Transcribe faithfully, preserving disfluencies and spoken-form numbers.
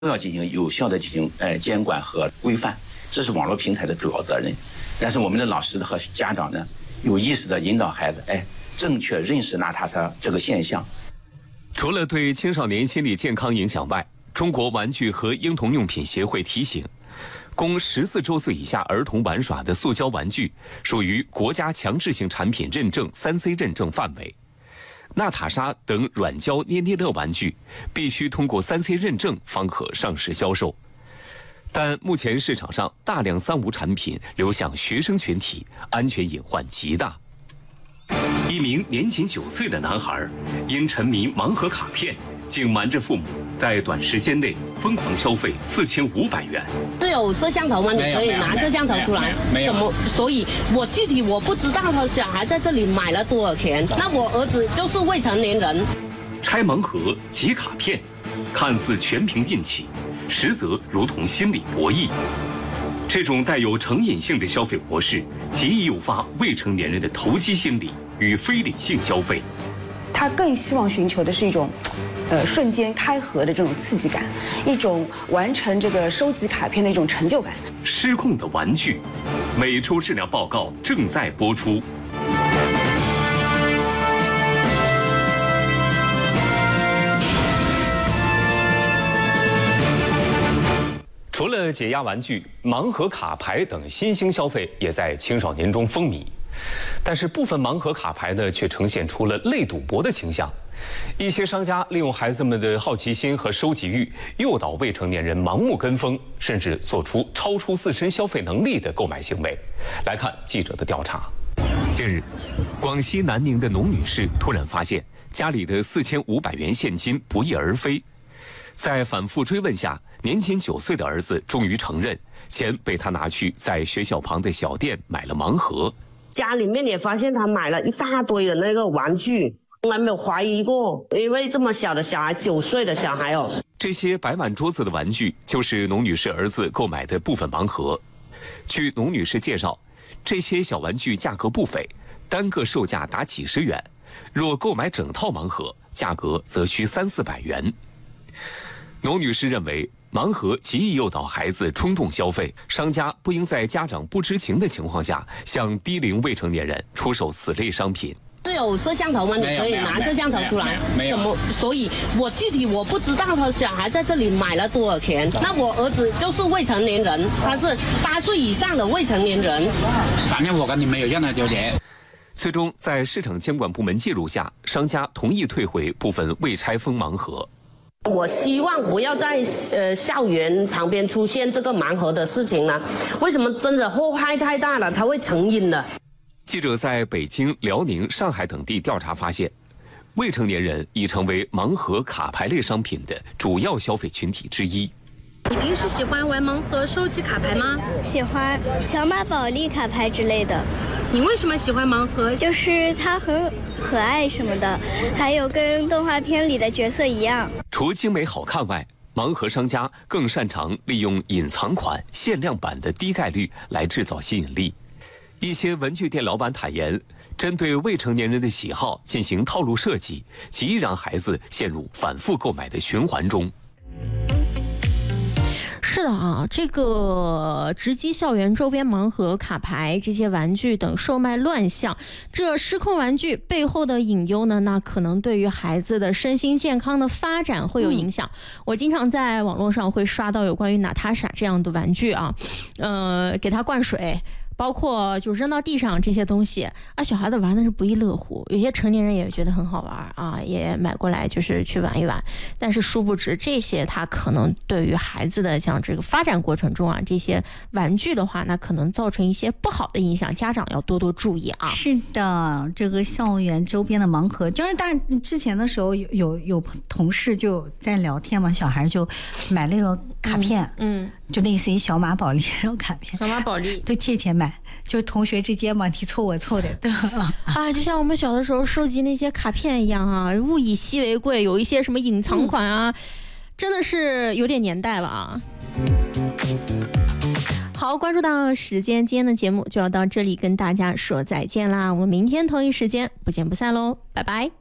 都要进行有效的进行呃监管和规范，这是网络平台的主要责任。但是我们的老师和家长呢，有意识的引导孩子，哎，正确认识娜塔莎这个现象。 除了对青少年心理健康影响外，中国玩具和婴童用品协会提醒，供十四周岁以下儿童玩耍的塑胶玩具属于国家强制性产品认证三 C 认证范围。娜塔莎等软胶捏捏乐玩具必须通过三 C 认证方可上市销售，但目前市场上大量三无产品流向学生群体，安全隐患极大。一名年仅九岁的男孩因沉迷盲盒卡片，竟瞒着父母，在短时间内疯狂消费四千五百元。 是有摄像头吗？你可以拿摄像头出来。怎么？所以我具体我不知道他小孩在这里买了多少钱。那我儿子就是未成年人。 拆盲盒、集卡片，看似全凭运气，实则如同心理博弈。这种带有成瘾性的消费模式，极易诱发未成年人的投机心理与非理性消费。 他更希望寻求的是一种呃瞬间开盒的这种刺激感，一种完成这个收集卡片的一种成就感。 失控的玩具，每周质量报告正在播出。除了解压玩具、盲盒卡牌等新兴消费也在青少年中风靡，但是部分盲盒卡牌呢，却呈现出了类赌博的倾向。一些商家利用孩子们的好奇心和收集欲，诱导未成年人盲目跟风，甚至做出超出自身消费能力的购买行为。来看记者的调查。近日，广西南宁的农女士突然发现家里的四千五百元现金不翼而飞。在反复追问下，年仅九岁的儿子终于承认，钱被他拿去在学校旁的小店买了盲盒。 家里面也发现他买了一大堆的那个玩具，从来没有怀疑过，因为这么小的小孩，九岁的小孩哦。 这些摆满桌子的玩具，就是农女士儿子购买的部分盲盒。据农女士介绍，这些小玩具价格不菲，单个售价达几十元，若购买整套盲盒，价格则需三四百元。农女士认为，盲盒极易诱导孩子冲动消费，商家不应在家长不知情的情况下向低龄未成年人出售此类商品。 是有摄像头吗？你可以拿摄像头出来。怎么？所以我具体我不知道他小孩在这里买了多少钱。那我儿子就是未成年人，他是八岁以上的未成年人。 反正我跟你没有任何纠结。 最终，在市场监管部门介入下，商家同意退回部分未拆封盲盒。 我希望不要在呃校园旁边出现这个盲盒的事情了。为什么？真的祸害太大了，它会成瘾的。 记者在北京、辽宁、上海等地调查发现，未成年人已成为盲盒卡牌类商品的主要消费群体之一。 你平时喜欢玩盲盒、收集卡牌吗？ 喜欢，小马宝莉卡牌之类的。 你为什么喜欢盲盒？ 就是它很可爱什么的，还有跟动画片里的角色一样。 除精美好看外，盲盒商家更擅长利用隐藏款、限量版的低概率来制造吸引力。一些文具店老板坦言，针对未成年人的喜好进行套路设计，极易让孩子陷入反复购买的循环中。 是的啊，这个直击校园周边盲盒、卡牌这些玩具等售卖乱象，这失控玩具背后的隐忧呢，那可能对于孩子的身心健康的发展会有影响。嗯、我经常在网络上会刷到有关于娜塔莎这样的玩具啊，呃，给它灌水。包括就扔到地上这些东西啊，小孩子玩的是不亦乐乎，有些成年人也觉得很好玩啊，也买过来就是去玩一玩。但是殊不知这些它可能对于孩子的像这个发展过程中啊，这些玩具的话，那可能造成一些不好的影响，家长要多多注意啊。 是的，这个校园周边的盲盒，就是大之前的时候有有有同事就在聊天嘛，小孩就买那种卡片，嗯。嗯就类似于小马宝莉这种卡片， 小马宝莉就借钱买，就同学之间嘛，你凑我凑的，对啊，就像我们小的时候收集那些卡片一样啊，物以稀为贵，有一些什么隐藏款啊，嗯、真的是有点年代了啊。好，关注到时间，今天的节目就要到这里，跟大家说再见啦，我们明天同一时间不见不散喽，拜拜。